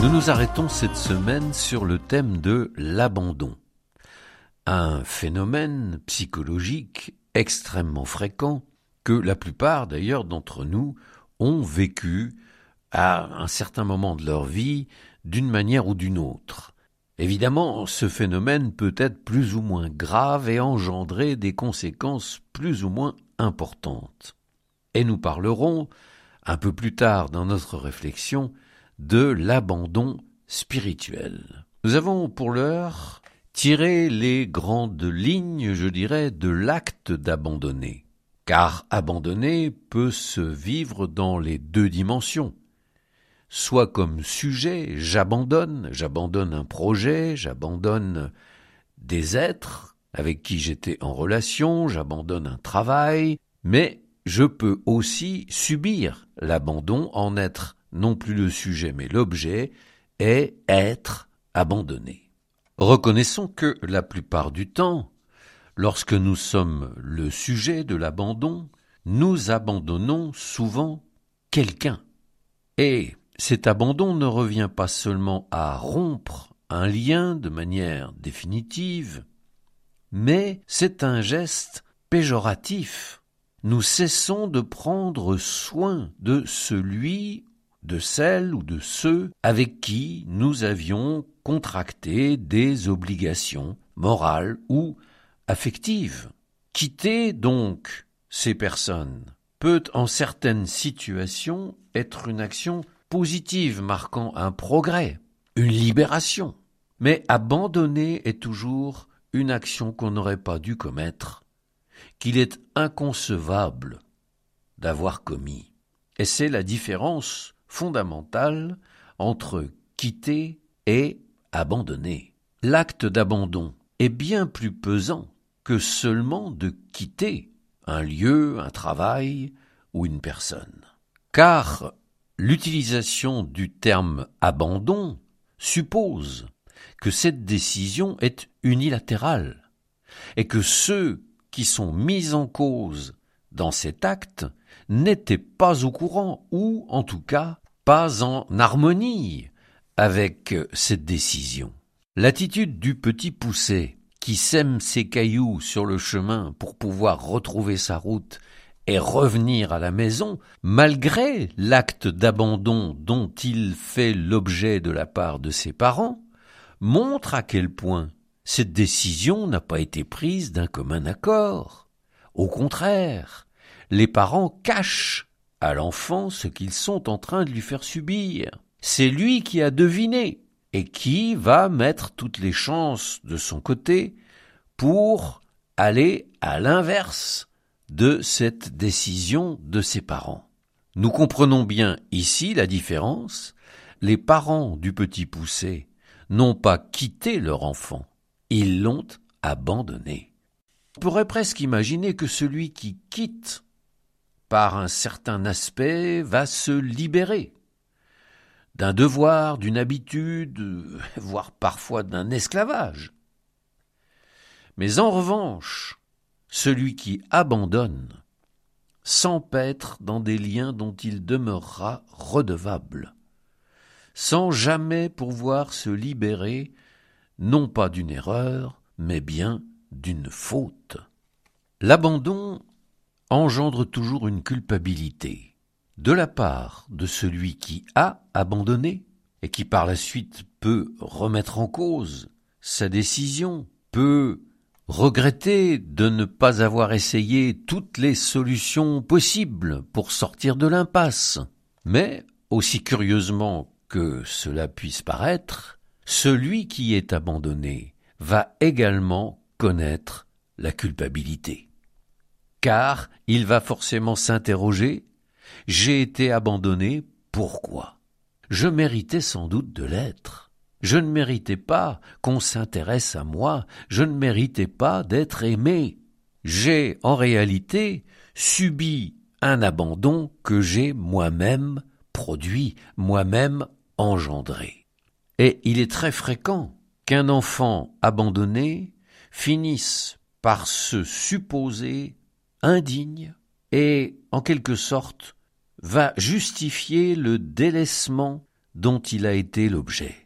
Nous nous arrêtons cette semaine sur le thème de l'abandon. Un phénomène psychologique extrêmement fréquent que la plupart d'ailleurs d'entre nous ont vécu à un certain moment de leur vie d'une manière ou d'une autre. Évidemment, ce phénomène peut être plus ou moins grave et engendrer des conséquences plus ou moins importantes. Et nous parlerons, un peu plus tard dans notre réflexion, de l'abandon spirituel. Nous avons pour l'heure tiré les grandes lignes, je dirais, de l'acte d'abandonner. Car abandonner peut se vivre dans les deux dimensions. Soit comme sujet, j'abandonne un projet, j'abandonne des êtres avec qui j'étais en relation, j'abandonne un travail, mais je peux aussi subir l'abandon, en être non plus le sujet mais l'objet, et être abandonné. Reconnaissons que la plupart du temps, lorsque nous sommes le sujet de l'abandon, nous abandonnons souvent quelqu'un. Et cet abandon ne revient pas seulement à rompre un lien de manière définitive, mais c'est un geste péjoratif. Nous cessons de prendre soin de celui, de celle ou de ceux avec qui nous avions contracté des obligations morales ou affectives. Quitter donc ces personnes peut en certaines situations être une action positive marquant un progrès, une libération. Mais abandonner est toujours une action qu'on n'aurait pas dû commettre, qu'il est inconcevable d'avoir commis. Et c'est la différence fondamentale entre quitter et abandonner. L'acte d'abandon est bien plus pesant que seulement de quitter un lieu, un travail ou une personne. Car l'utilisation du terme abandon suppose que cette décision est unilatérale et que ceux qui sont mis en cause dans cet acte n'étaient pas au courant ou, en tout cas, pas en harmonie avec cette décision. L'attitude du petit poucet qui sème ses cailloux sur le chemin pour pouvoir retrouver sa route et revenir à la maison, malgré l'acte d'abandon dont il fait l'objet de la part de ses parents, montre à quel point cette décision n'a pas été prise d'un commun accord. Au contraire, les parents cachent à l'enfant ce qu'ils sont en train de lui faire subir. C'est lui qui a deviné et qui va mettre toutes les chances de son côté pour aller à l'inverse de cette décision de ses parents. Nous comprenons bien ici la différence. Les parents du petit poucet n'ont pas quitté leur enfant, ils l'ont abandonné. On pourrait presque imaginer que celui qui quitte par un certain aspect va se libérer d'un devoir, d'une habitude, voire parfois d'un esclavage. Mais en revanche, celui qui abandonne s'empêtre dans des liens dont il demeurera redevable, sans jamais pouvoir se libérer, non pas d'une erreur, mais bien d'une faute. L'abandon engendre toujours une culpabilité, de la part de celui qui a abandonné, et qui par la suite peut remettre en cause sa décision, peut regretter de ne pas avoir essayé toutes les solutions possibles pour sortir de l'impasse. Mais, aussi curieusement que cela puisse paraître, celui qui est abandonné va également connaître la culpabilité. Car il va forcément s'interroger « J'ai été abandonné, pourquoi ? Je méritais sans doute de l'être. Je ne méritais pas qu'on s'intéresse à moi, je ne méritais pas d'être aimé. J'ai en réalité subi un abandon que j'ai moi-même produit, moi-même engendré. » Et il est très fréquent qu'un enfant abandonné finisse par se supposer indigne et, en quelque sorte, va justifier le délaissement dont il a été l'objet.